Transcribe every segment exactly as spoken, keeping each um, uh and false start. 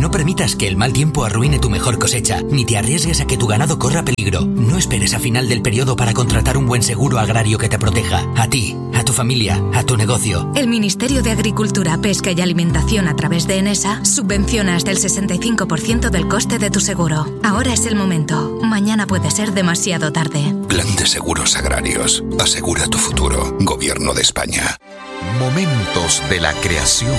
No permitas que el mal tiempo arruine tu mejor cosecha, ni te arriesgues a que tu ganado corra peligro. No esperes a final del periodo para contratar un buen seguro agrario que te proteja. A ti, a tu familia, a tu negocio. El Ministerio de Agricultura, Pesca y Alimentación a través de Enesa subvenciona hasta el sesenta y cinco por ciento del coste de tu seguro. Ahora es el momento. Mañana puede ser demasiado tarde. Plan de Seguros Agrarios. Asegura tu futuro. Gobierno de España. Momentos de la creación.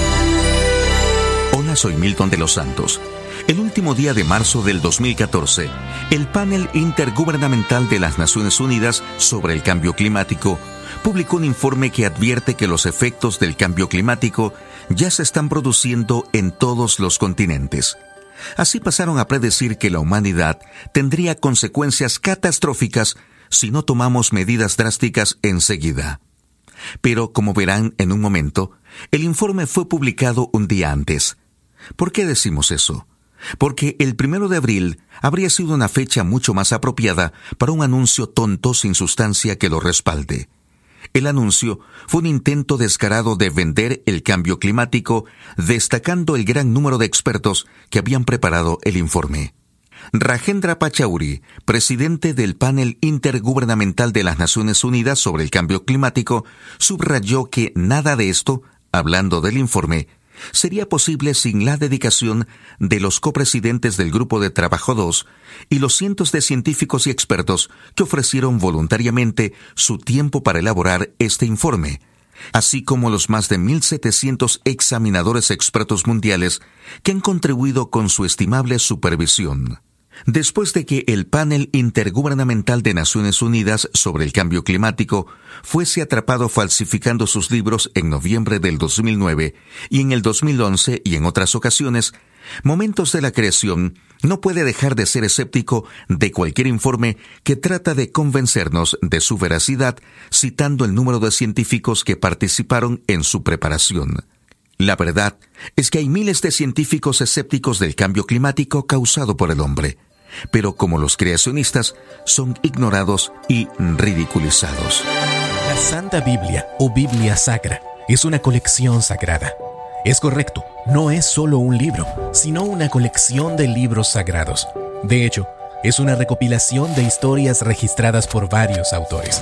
Hola, soy Milton de los Santos. El último día de marzo del dos mil catorce, el Panel Intergubernamental de las Naciones Unidas sobre el Cambio Climático publicó un informe que advierte que los efectos del cambio climático ya se están produciendo en todos los continentes. Así pasaron a predecir que la humanidad tendría consecuencias catastróficas si no tomamos medidas drásticas enseguida. Pero, como verán en un momento, el informe fue publicado un día antes. ¿Por qué decimos eso? Porque el primero de abril habría sido una fecha mucho más apropiada para un anuncio tonto sin sustancia que lo respalde. El anuncio fue un intento descarado de vender el cambio climático, destacando el gran número de expertos que habían preparado el informe. Rajendra Pachauri, presidente del Panel Intergubernamental de las Naciones Unidas sobre el Cambio Climático, subrayó que nada de esto, hablando del informe, sería posible sin la dedicación de los copresidentes del Grupo de Trabajo dos y los cientos de científicos y expertos que ofrecieron voluntariamente su tiempo para elaborar este informe, así como los más de mil setecientos examinadores expertos mundiales que han contribuido con su estimable supervisión. Después de que el Panel Intergubernamental de Naciones Unidas sobre el Cambio Climático fuese atrapado falsificando sus libros en noviembre del dos mil nueve y en el dos mil once y en otras ocasiones, Momentos de la Creación no puede dejar de ser escéptico de cualquier informe que trata de convencernos de su veracidad citando el número de científicos que participaron en su preparación. La verdad es que hay miles de científicos escépticos del cambio climático causado por el hombre, pero como los creacionistas son ignorados y ridiculizados. La Santa Biblia o Biblia Sacra es una colección sagrada. Es correcto, no es solo un libro, sino una colección de libros sagrados. De hecho, es una recopilación de historias registradas por varios autores.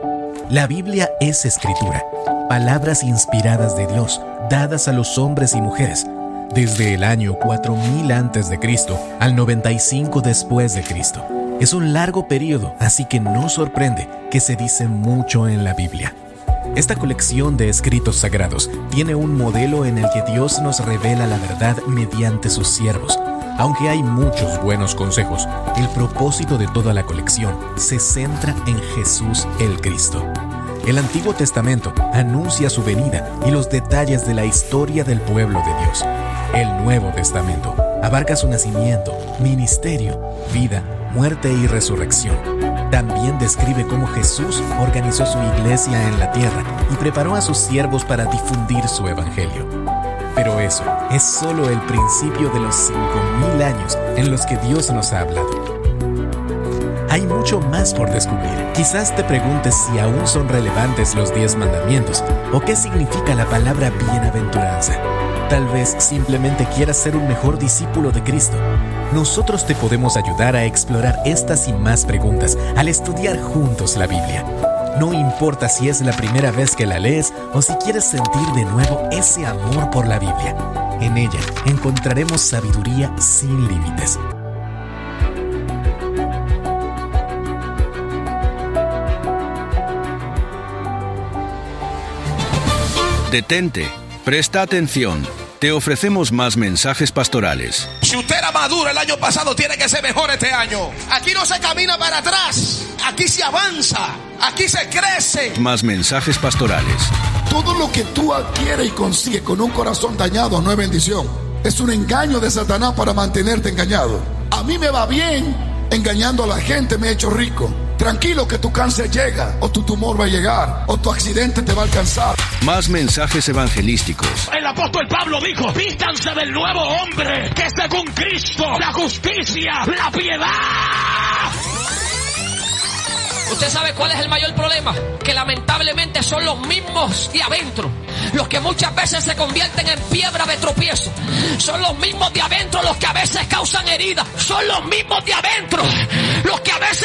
La Biblia es escritura, palabras inspiradas de Dios, dadas a los hombres y mujeres, desde el año cuatro mil antes de Cristo al noventa y cinco después de Cristo. Es un largo periodo, así que no sorprende que se dice mucho en la Biblia. Esta colección de escritos sagrados tiene un modelo en el que Dios nos revela la verdad mediante sus siervos. Aunque hay muchos buenos consejos, el propósito de toda la colección se centra en Jesús el Cristo. El Antiguo Testamento anuncia su venida y los detalles de la historia del pueblo de Dios. El Nuevo Testamento abarca su nacimiento, ministerio, vida, muerte y resurrección. También describe cómo Jesús organizó su iglesia en la tierra y preparó a sus siervos para difundir su evangelio. Pero eso es solo el principio de los cinco mil años en los que Dios nos ha hablado. Hay mucho más por descubrir. Quizás te preguntes si aún son relevantes los diez mandamientos o qué significa la palabra bienaventuranza. Tal vez simplemente quieras ser un mejor discípulo de Cristo. Nosotros te podemos ayudar a explorar estas y más preguntas al estudiar juntos la Biblia. No importa si es la primera vez que la lees o si quieres sentir de nuevo ese amor por la Biblia. En ella encontraremos sabiduría sin límites. Detente, presta atención. Te ofrecemos más mensajes pastorales. Si usted era maduro el año pasado, tiene que ser mejor este año. Aquí no se camina para atrás. Aquí se avanza. Aquí se crece. Más mensajes pastorales. Todo lo que tú adquieres y consigues con un corazón dañado no es bendición. Es un engaño de Satanás para mantenerte engañado. A mí me va bien. Engañando a la gente me he hecho rico. Tranquilo que tu cáncer llega, o tu tumor va a llegar, o tu accidente te va a alcanzar. Más mensajes evangelísticos. El apóstol Pablo dijo: vístanse del nuevo hombre, que es según Cristo, la justicia, la piedad. ¿Usted sabe cuál es el mayor problema? Que lamentablemente son los mismos de adentro los que muchas veces se convierten en piedra de tropiezo. Son los mismos de adentro los que a veces causan heridas. Son los mismos de adentro los que a veces